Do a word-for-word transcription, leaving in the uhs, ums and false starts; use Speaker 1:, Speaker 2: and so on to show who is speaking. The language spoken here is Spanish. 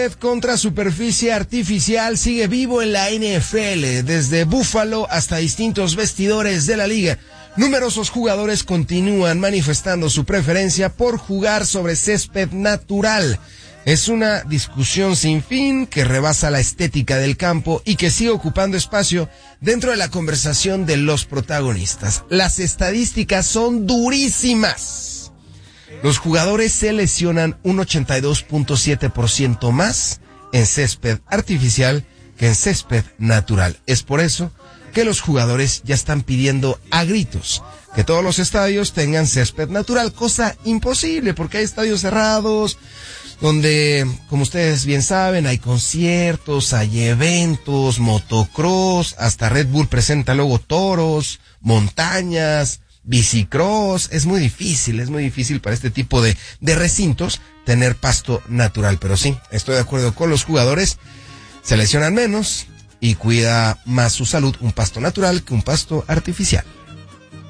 Speaker 1: Contra superficie artificial sigue vivo en la N F L, desde Buffalo hasta distintos vestidores de la liga. Numerosos jugadores continúan manifestando su preferencia por jugar sobre césped natural. Es una discusión sin fin que rebasa la estética del campo y que sigue ocupando espacio dentro de la conversación de los protagonistas. Las estadísticas son durísimas. Los jugadores se lesionan un ochenta y dos punto siete por ciento más en césped artificial que en césped natural. Es por eso que los jugadores ya están pidiendo a gritos que todos los estadios tengan césped natural, cosa imposible porque hay estadios cerrados donde, como ustedes bien saben, hay conciertos, hay eventos, motocross, hasta Red Bull presenta luego toros, montañas, bicicross. Es muy difícil, es muy difícil para este tipo de, de recintos tener pasto natural. Pero sí, estoy de acuerdo con los jugadores, se lesionan menos y cuida más su salud un pasto natural que un pasto artificial.